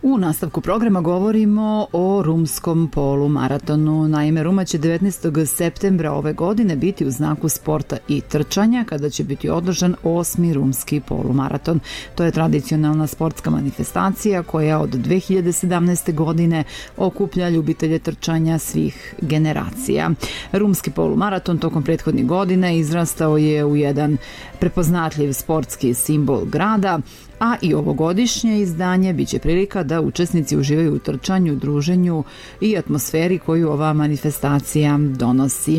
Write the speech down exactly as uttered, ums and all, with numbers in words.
U nastavku programa govorimo o rumskom polumaratonu. Naime, Ruma će devetnaestog septembra ove godine biti u znaku sporta i trčanja, kada će biti održan osmi rumski polumaraton. To je tradicionalna sportska manifestacija koja od dve hiljade sedamnaeste. godine okuplja ljubitelje trčanja svih generacija. Rumski polumaraton tokom prethodnih godina izrastao je u jedan prepoznatljiv sportski simbol grada, a i ovogodišnje izdanje biće prilika da učesnici uživaju u trčanju, druženju i atmosferi koju ova manifestacija donosi.